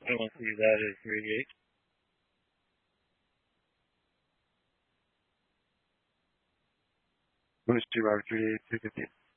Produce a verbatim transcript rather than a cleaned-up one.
one see that is three eight. Boost to Robert three eight two fifty.